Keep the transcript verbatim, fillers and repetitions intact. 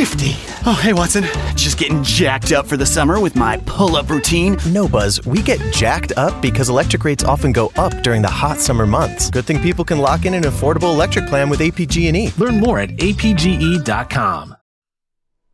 Nifty. Oh, hey, Watson. Just getting jacked up for the summer with my pull-up routine. No, Buzz. We get jacked up because electric rates often go up during the hot summer months. Good thing people can lock in an affordable electric plan with A P G and E. Learn more at A P G E dot com.